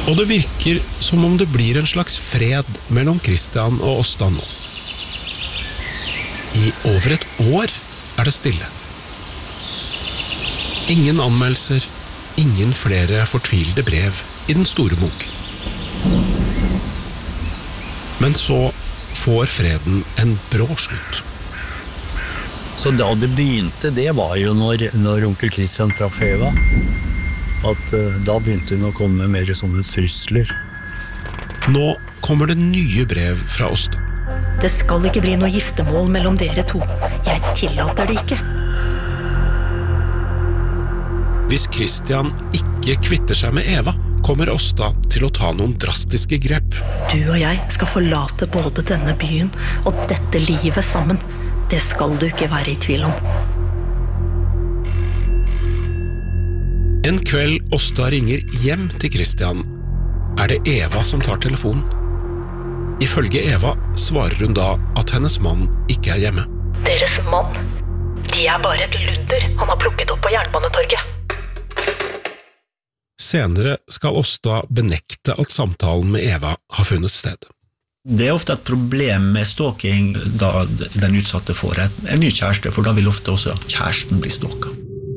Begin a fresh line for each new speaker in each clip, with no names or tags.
Og det virker som om det blir en slags fred mellom Christian og Åsta nå. I over et år det stille. Ingen anmeldelser, ingen flere fortvilede brev i den store bunken. Men så får freden en brå slutt.
Så da det begynte, det var jo når onkel Christian traff Eva, at da begynte hun å komme med mer sånne trusler.
Nå kommer det nye brev fra Åsta.
Det skal ikke bli noe giftermål mellom dere to. Jeg tillater det ikke.
Hvis Christian ikke kvitter seg med Eva, kommer Åsta til å ta noen drastiske grep.
Du og jeg skal forlate både denne byen og dette livet sammen. Det skal du ikke være i tvil om.
En kveld Åsta ringer hjem til Christian, det Eva som tar telefonen. Ifølge Eva svarer hun da at hennes mann ikke hjemme.
Deres mann? De bare et ludder han har plukket opp på Jernbanetorget.
Senere skal Åsta benekte at samtalen med Eva har funnet sted.
Det ofte et problem med stalking da den utsatte får en ny kjæreste, for da vil ofte også kjæresten bli stalket.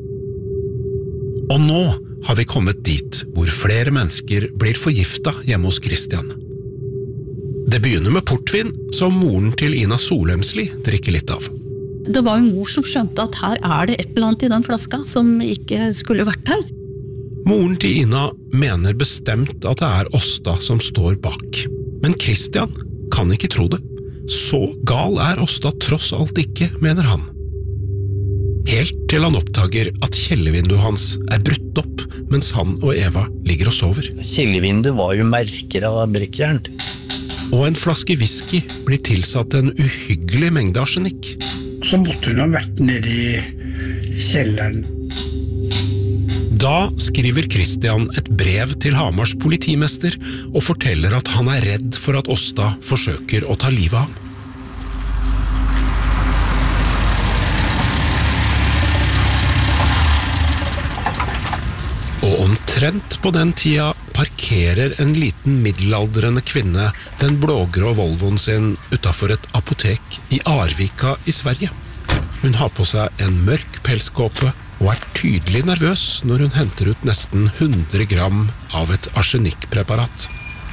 Og nå har vi kommet dit hvor flere mennesker blir forgiftet hjemme hos Christian. Det begynner med portvin, som moren til Ina Solheimsli drikker litt av.
Det var en mor som skjønte at her det et eller annet i den flaska som ikke skulle vært her.
Moren til Ina mener bestemt at det Åsta som står bak. Men Christian kan ikke tro det. Så gal Åsta tross alt ikke, mener han. Helt til han oppdager at kjellervinduet hans brutt opp mens han og Eva ligger og sover.
Kjellervinduet var jo merker av brekkjern.
Og en flaske whisky blir tilsatt en uhyggelig mengde arsenikk.
Så måtte hun ha vært nede i kjelleren.
Da skriver Christian et brev til Hamars politimester og forteller at han redd for at Åsta forsøker å ta livet av ham. Og omtrent på den tida parkerer en liten middelaldrende kvinne den blågrå Volvoen sin utenfor et apotek i Arvika i Sverige. Hun har på seg en mørk pelskåpe og tydelig nervøs når hun henter ut nesten 100 gram av et arsenikkpreparat.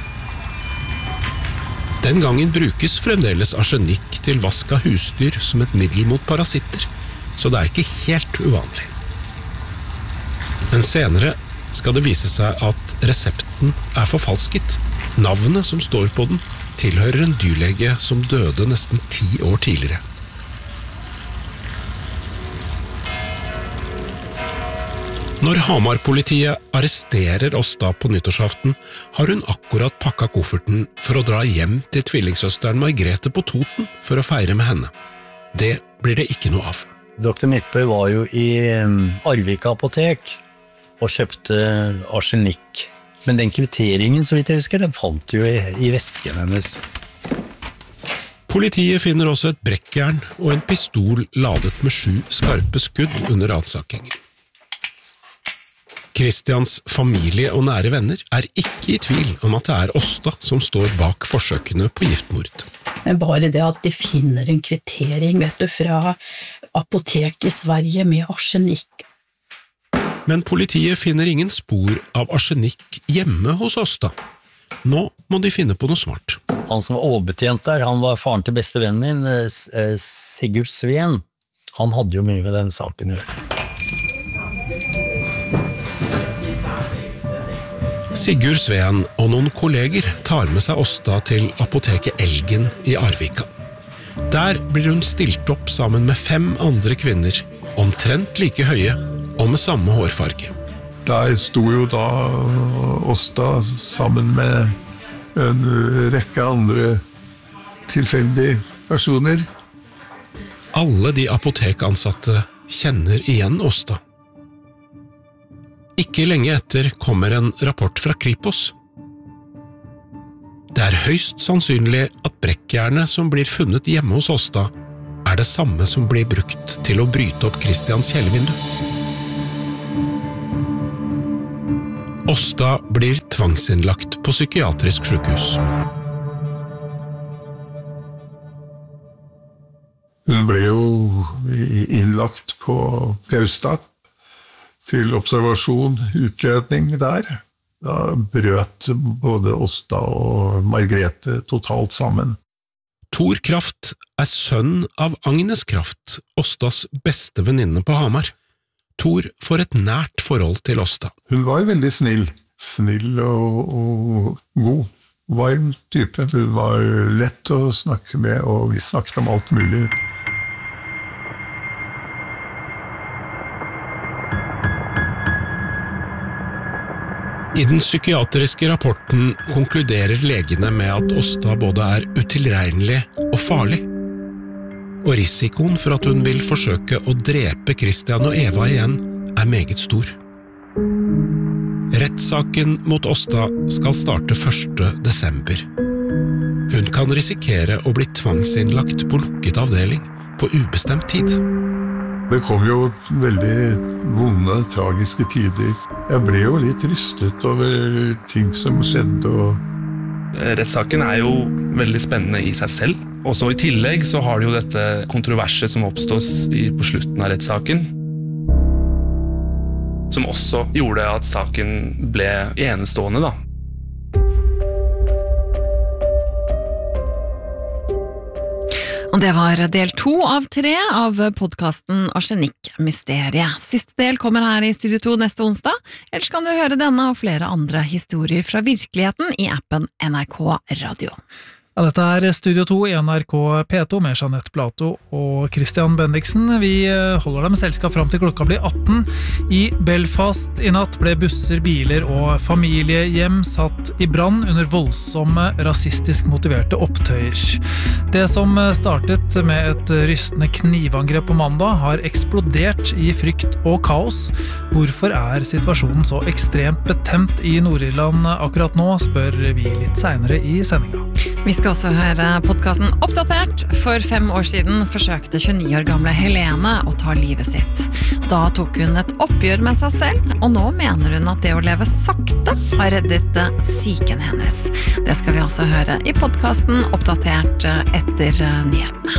Den gangen brukes fremdeles arsenikk til vask av husdyr som et middel mot parasitter, så det ikke helt uvanlig. Men senere skal det vise seg at resepten forfalsket. Navnet som står på den tilhører en dyrlege som døde nesten 10 år tidligere. Når Hamar-politiet arresterer Åsta på nyttårsaften, har hun akkurat pakket kofferten for å dra hjem til tvillingsøsteren Margrethe på Toten for å feire med henne. Det blir det ikke noe av.
Dr. Midtbø var jo i Arvika apotek og kjøpte arsenikk. Men den kvitteringen, så vidt jeg husker, den fant jo i vesken hennes.
Politiet finner også et brekkjern og en pistol ladet med 7 skarpe skudd under ransakingen. Christians familie og nære venner ikke i tvil om at det Åsta som står bak forsøkene på giftmord.
Men bare det at de finner en kvittering, vet du, fra apotek i Sverige med arsenikk.
Men politiet finner ingen spor av arsenikk hjemme hos Åsta. Nå må de finne på noe smart.
Han som var overbetjent der, han var faren til beste vennen min, Sigurd Sveen. Han hadde jo mye med den saken å gjøre.
Sigurd Sveen og noen kolleger tar med seg Åsta til apoteket Elgen i Arvika. Der blir hun stilt opp sammen med 5 andre kvinner, omtrent like høye og med samme hårfarge.
Der sto jo da Åsta sammen med en rekke andre tilfeldige personer.
Alle de apotekansatte kjenner igjen Åsta. Ikke lenge etter kommer en rapport fra Kripos. Det høyst sannsynlig at brekkjernet som blir funnet hjemme hos Åsta det samme som blir brukt til å bryte opp Christians kjellervindu. Åsta blir tvangsinnlagt på psykiatrisk sykehus.
Hun ble jo innlagt på Gaustad til observasjon, utredning der. Da brøt både Åsta og Margrethe totalt sammen.
Tor Kraft sønn av Agnes Kraft, Åstas beste venninne på Hamar. Tor får et nært forhold til Åsta.
Hun var veldig snill og god, varm type. Hun var lett å snakke med, og vi snakket om alt mulig.
I den psykiatriske rapporten konkluderer legene med at Åsta både utilregnelig og farlig. Og risikoen for at hun vil forsøke å drepe Christian og Eva igjen meget stor. Rettssaken mot Åsta skal starte 1. desember. Hun kan risikere å bli tvangsinnlagt på lukket avdeling på ubestemt tid.
Det kom jo veldig vonde, tragiske tider. Jeg ble jo litt rystet over ting som skjedde.
Rettssaken jo veldig spennende i seg selv. Og så i tillegg så har det jo dette kontroverset som oppstås på slutten av rettssaken, som også gjorde at saken ble enestående, da.
Og det var del 2 av 3 av podcasten Arsenikk-mysteriet. Siste del kommer her i Studio 2 neste onsdag, ellers kan du høre denne og flere andre historier fra virkeligheten i appen NRK Radio.
Ja, dette Studio 2 i NRK P2 med Jeanette Plato og Christian Bendiksen. Vi holder dem selskap frem til klokka blir 18. I Belfast i natt ble busser, biler og familiehjem satt i brann under voldsomme, rasistisk motiverte opptøyer. Det som startet med et rystende knivangrep på mandag har eksplodert i frykt og kaos. Hvorfor situasjonen så ekstremt betent i Nord-Irland akkurat nå, spør vi litt senere i sendinga.
Vi skal også høre podcasten Oppdatert. For 5 år siden forsøkte 29 år gamle Helene å ta livet sitt. Da tok hun et oppgjør med seg selv, og nå mener hun at det å leve sakte har reddet psyken hennes. Det skal vi altså høre i podcasten Oppdatert etter nyhetene.